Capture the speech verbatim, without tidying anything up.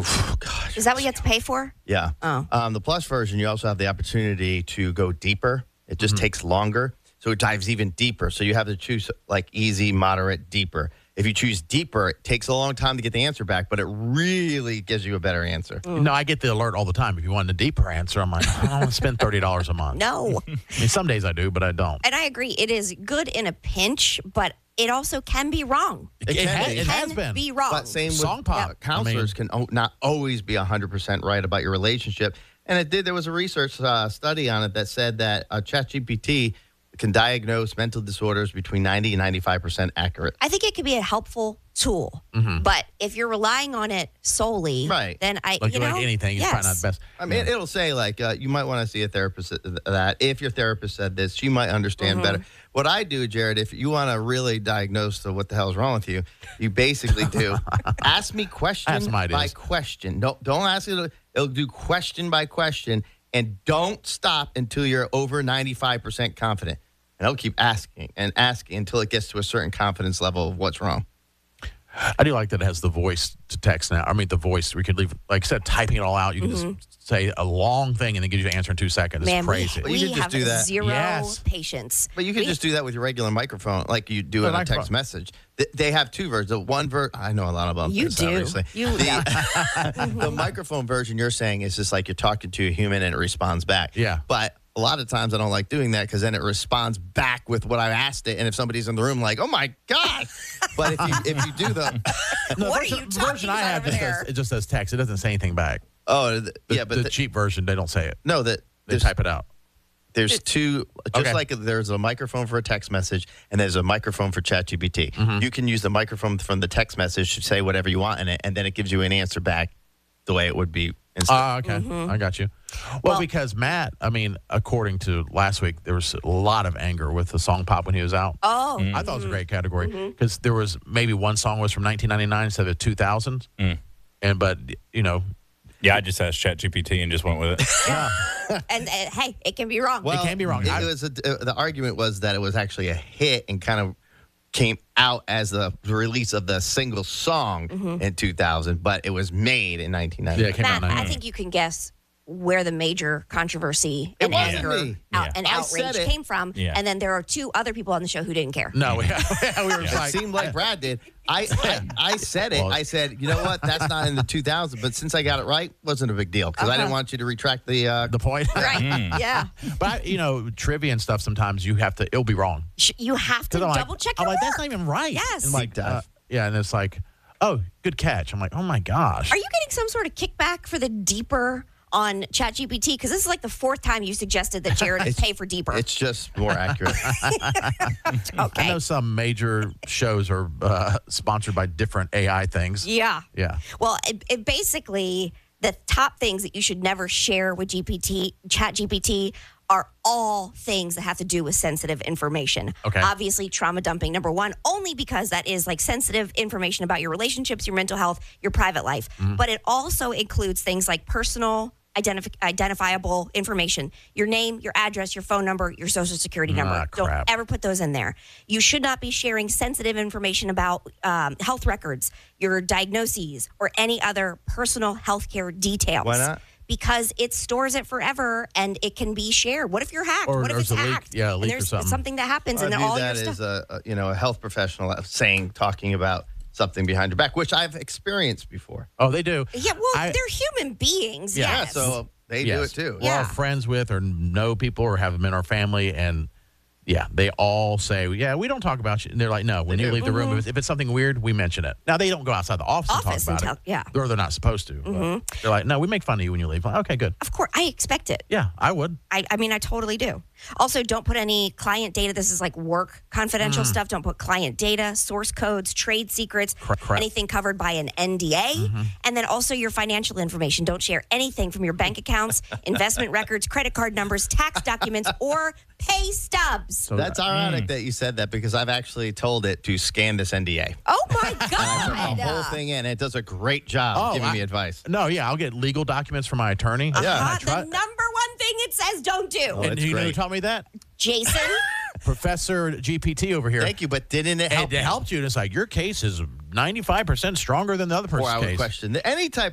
Oof, gosh. Is that what you have to pay for? Yeah. Oh. Um, the Plus version, you also have the opportunity to go deeper. It just mm-hmm. takes longer, so it dives even deeper. So you have to choose like easy, moderate, deeper. If you choose deeper, it takes a long time to get the answer back, but it really gives you a better answer. Mm. No, I get the alert all the time. If you want a deeper answer, I'm like, I don't want to spend thirty dollars a month. No. I mean, some days I do, but I don't. And I agree. It is good in a pinch, but it also can be wrong. It, it, it, can, ha- be. it It has can been. be wrong. But same with Song pop. uh, counselors I mean, can o- not always be one hundred percent right about your relationship. And it did. There was a research uh, study on it that said that uh, ChatGPT can diagnose mental disorders between ninety and ninety-five percent accurate. I think it could be a helpful tool, mm-hmm. but if you're relying on it solely, right. then I, like you know, like anything, yes. it's probably not the best. I mean, yeah. it'll say like uh, you might want to see a therapist. That if your therapist said this, she might understand mm-hmm. better. What I do, Jared, if you want to really diagnose the, what the hell is wrong with you, you basically do ask me question by question. Don't don't ask it. It'll do question by question, and don't stop until you're over ninety-five percent confident. And I'll keep asking and asking until it gets to a certain confidence level of what's wrong. I do like that it has the voice to text now. I mean, the voice, we could leave, like instead of typing it all out, you can mm-hmm. just say a long thing and then gives you an answer in two seconds. Man, it's crazy. We, we you can have just do that. zero yes. patience. But you can we, just do that with your regular microphone, like you do the in a microphone. text message. Th- They have two versions. The one ver I know a lot about you this, do. obviously. You the, the microphone version you're saying is just like you're talking to a human and it responds back. Yeah. But a lot of times I don't like doing that because then it responds back with what I asked it. And if somebody's in the room, like, oh my God. But if you if you do the no, what version, are you talking version I have about just over says, there? it just says text. It doesn't say anything back. oh the, The, yeah, but the, the, cheap version, they don't say it. no, that They type it out. There's two, just Okay. like there's a microphone for a text message and there's a microphone for ChatGPT. Mm-hmm. You can use the microphone from the text message to say whatever you want in it, and then it gives you an answer back the way it would be. Instead. Ah, okay. Mm-hmm. I got you. Well, Well- because Matt, I mean, according to last week, there was a lot of anger with the song pop when he was out. Oh. I thought it was a great category because there was maybe one song was from nineteen ninety-nine instead of two thousand. Mm. And, but, you know, Yeah, I just asked ChatGPT and just went with it. yeah. And uh, hey, it can be wrong. Well, can be wrong. It, I- it was a, uh, the argument was that it was actually a hit and kind of came out as the release of the single song Mm-hmm. in two thousand, but it was made in nineteen ninety. Yeah, it came out Matt, in I ninety. think you can guess where the major controversy It and wasn't anger me. out, Yeah. and I outrage said it. came from. Yeah. And then there are two other people on the show who didn't care. No, we, we were It like, seemed like Brad did. I, I I said it. Well- I said, you know what? That's not in the two thousands, but since I got it right, wasn't a big deal because I didn't Uh-huh. want you to retract the. Uh, the point. Right. Mm. Yeah. But, you know, trivia and stuff, sometimes you have to, it'll be wrong. Sh- You have to 'Cause I'm like- double check I'm your like, work. that's not even right. Yes. And like, Deep dive. uh, yeah, and it's like, oh, good catch. I'm like, oh my gosh. Are you getting some sort of kickback for the deeper on ChatGPT? Because this is like the fourth time you suggested that Jared pay for deeper. it's just more accurate. I Okay. know some major shows are uh, sponsored by different A I things. Yeah. Yeah. Well, it, it basically, the top things that you should never share with G P T, ChatGPT, are all things that have to do with sensitive information. Okay. Obviously, trauma dumping, number one, only because that is like sensitive information about your relationships, your mental health, your private life. Mm-hmm. But it also includes things like personal identif- identifiable information, your name, your address, your phone number, your social security number. Ah, Don't crap. ever put those in there. You should not be sharing sensitive information about um, health records, your diagnoses, or any other personal healthcare details. Why not? Because it stores it forever and it can be shared. What if you're hacked? Or what if there's it's a leak- hacked? yeah, a And leak or there's something. something that happens I and then view all your that stuff. as a, a you know a health professional saying talking about something behind your back, which I've experienced before. Oh, they do. Yeah, well, I- they're human beings. Yeah, Yeah, yes. so they Yes. do it too. We're all Yeah. friends with or know people or have them in our family, and yeah, they all say, yeah, we don't talk about you. And they're like, no, when They you do. leave the room, if, it's, if it's something weird, we mention it. Now, they don't go outside the office, Office and and talk tell- about yeah. it. Or they're not supposed to. but They're like, no, we make fun of you when you leave. Like, okay, good. Of course, I expect it. Yeah, I would. I, I mean, I totally do. Also, don't put any client data. This is like work confidential stuff. Don't put client data, source codes, trade secrets, Cra- crap. anything covered by an N D A. And then also your financial information. Don't share anything from your bank accounts, investment records, credit card numbers, tax documents, or pay stubs. So That's ironic that you said that because I've actually told it to scan this N D A. Oh, my I put God. the whole thing in. It does a great job Oh, giving I- me advice. No, yeah, I'll get legal documents from my attorney. Yeah. Uh, I try- the number one thing it says don't do. Oh, and that's you know who great. taught me that? Jason, Professor G P T over here. Thank you, but didn't it And help? it helped you. And it's like, your case is ninety-five percent stronger than the other Or person's I would case. question any type